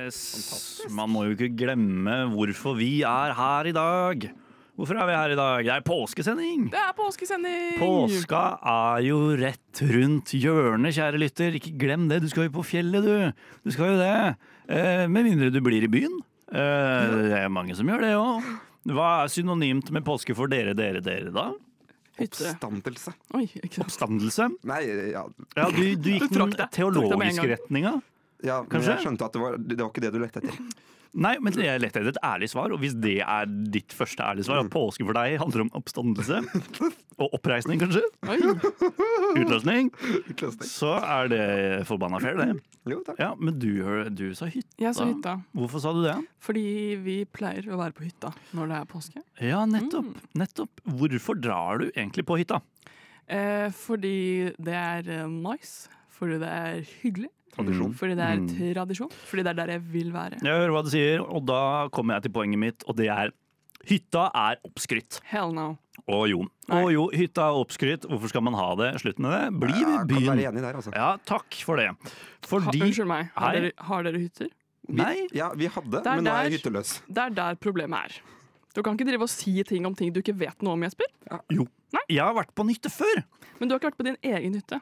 Yes, man må jo ikke glemme hvorfor vi er her i dag. Hvorfor er vi her i dag? Det er påskesending. Det er påskesending. Påska er jo rett rundt hjørnet, kjære lytter. Ikke glem det, du skal jo på fjellet, du. Du skal jo det. Med mindre du blir i byen. Det er mange som gjør det også. Hva er synonymt med påske for dere da? Hytte. Oppstandelse. Oi, ikke sant. Oppstandelse? Nei, ja. Ja, du gikk Du trakk den det. teologiske retninga. Ja, men Kanskje? jeg skjønte at det var ikke det du lette etter. Nei, men jeg lette etter et ærlig svar, og hvis det er ditt første ærlige svar, at påske for deg handler om oppstandelse og oppreisning, kanskje, Oi. utløsning, Utløsning. så er det forbanna fair, det. Jo, takk. Ja, men du sa hytta. Jeg sa hytta. Hvorfor sa du det? Fordi vi pleier å være på hytta når det er påske. Ja, nettopp. Hvorfor drar du egentlig på hytta? Fordi det er nice. Fordi det er hyggelig. Tradisjon. Fordi det er tradisjon. Fordi det er der jeg vil være. Jeg hører hva du sier, og da kommer jeg til poenget mitt, og det er hytta er oppskrytt. Hell no. Og jo, hytta er oppskrytt. Hvorfor skal man ha det? Slutten av det. Bli Ja, ved kan byen. være enig der, altså. Ja, takk for det. Fordi Unnskyld meg, Hei. har dere hytter? Nei. Ja, vi hadde, Det er men nå er jeg der. hytteløs. Det er der problemet er. Du kan ikke drive og si ting om ting du ikke vet noe om, Jesper. Jo. Jeg har vært på en hytte før. Men du har ikke vært på din egen hytte.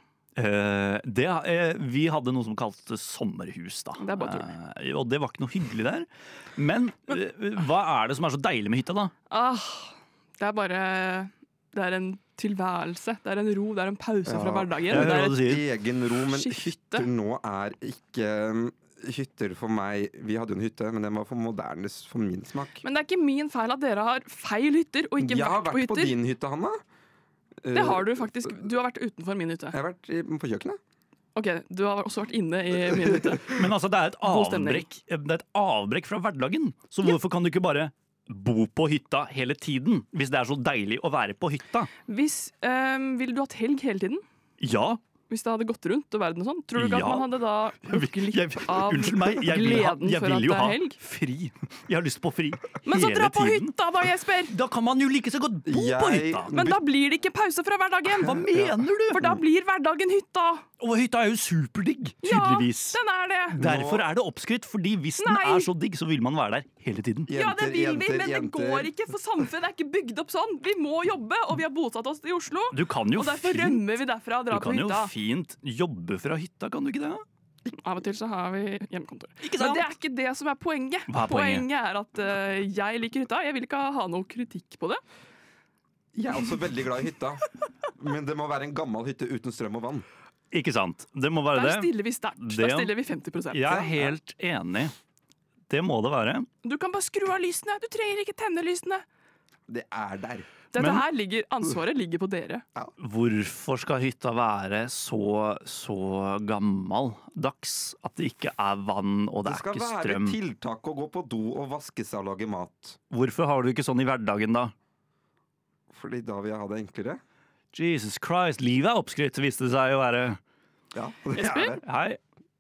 Vi hadde noe som kaltes sommerhus, da. Det er bare og det var ikke noe hyggelig der. Men hva er det som er så deilig med hytta, da? Det er bare Det er en tilværelse. Det er en ro, det er en pause fra hverdagen. Jeg Det hører er hva du sier. Egen ro, men Skifte. hytter nå er ikke hytter for meg. Vi hadde jo en hytte, men den var for moderne for min smak. Men det er ikke min feil at dere har feil hytter og ikke Jeg har vært på vært på hytter. din hytte, Hanna. Det har du faktisk. Du har vært utenfor min hytte. Jeg har vært på kjøkkenet. Ok, du har også vært inne i min hytte. Men altså, det er et God stemning. avbrekk fra hverdagen. Så hvorfor kan du ikke bare bo på hytta hele tiden, hvis det er så deilig å være på hytta? Ville du hatt helg hele tiden? Ja. Hvis det hadde gått rundt og verden og sånn? Tror du ikke Ja. at man hadde da gått glipp av Unnskyld meg, jeg gleden vil for at jo det er ha helg? fri. Jeg har lyst på fri Men så hele dra på tiden. hytta da, Jesper! Da kan man jo like så godt bo på hytta. Men da blir det ikke pause fra hverdagen! Hva mener du? For da blir hverdagen hytta! Og hytta er jo superdigg, Ja, tydeligvis. den er det! Derfor er det oppskrytt, fordi hvis den Nei. er så digg, så vil man være der hele tiden. Ja, det vil vi, men det jenter. går ikke, for samfunnet er ikke bygd opp sånn. Vi må jobbe, og vi har bosatt oss i Oslo. Du kan jo Og derfor fint, rømmer vi derfra og du drar på kan jo hytta. fint jobbe fra hytta, kan du ikke det? Av og til så har vi hjemmekontor. Ikke Men sant? det er ikke det som er poenget. Hva er poenget? Poenget er at jeg liker hytta. Jeg vil ikke ha noe kritikk på det. Jeg er også veldig glad i hytta, men det må være en gammel hytte uten strøm og vann. Ikke sant? Det må være Der det. stiller vi sterkt. Det- Der stiller vi 50%. Jeg er helt enig. Det må det være. Du kan bare skru av lysene. Du trenger ikke tenne lysene. Det er der. Dette Men- her Ansvaret ligger på dere. Hvorfor skal hytta være så gammeldags at det ikke er vann og det Det er skal ikke være strøm? tiltak å gå på do og vaske seg og lage mat. Hvorfor har du ikke sånn i hverdagen, da? Fordi da vil jeg ha det enklere. Jesus Christ, livet er oppskrytt, viste det seg å være. Ja, det Jesper? er det. Hei.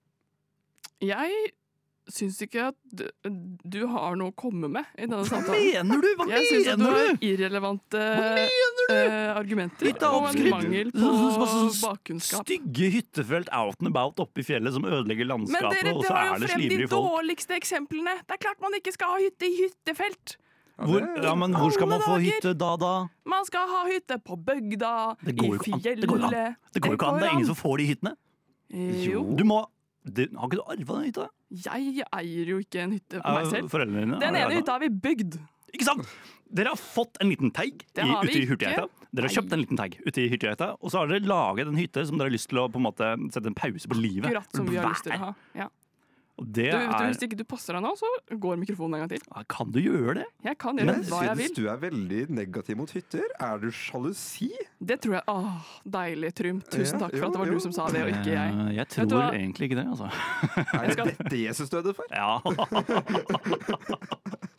Jeg syns ikke at du har noe å komme med i denne Hva samtalen. mener du? Hva Jeg syns at du mener har du? irrelevante argumenter Hytta er og en oppskrytt. mangel Det er på masse bakkunnskap. Stygge hyttefelt out and about oppe i fjellet som ødelegger Men landskapet, dere og så drar jo er det frem de slivrige folk. dårligste eksemplene. Det er klart man ikke skal ha hytte i hyttefelt. Men hvor skal man få Alle hytte da? Man skal ha hytte på bygda, Det går i jo ikke an. fjellet. Det går jo an. Det går jo ikke an. Det er ingen som får de hyttene. Jo. Du må Har ikke du arva den hytta? Jeg eier jo ikke en hytte for meg selv. Foreldrene dine? Den har ene arvet. hytta har vi bygd. Ikke sant? Dere har fått en liten teig Det har ute i vi Hurtigheita. Dere har Nei. kjøpt en liten teig ute i Hurtigheita, og så har dere laget en hytte som dere har lyst til å på en måte sette en pause på livet. Akkurat som vi har lyst til å ha. Ja. Og det Hvis er ikke du passer deg nå, så går mikrofonen en gang til. Kan du gjøre det? Jeg kan Jeg gjøre hva jeg syns vil. du er veldig negativ mot hytter. Er du sjalusi? Det tror jeg. Åh, deilig, Trym. Tusen Ja, takk for at det var jo, du som sa det, og ikke jeg. Jeg Vet du tror hva? egentlig ikke det, altså. Er det dette Jesus døde for? Ja.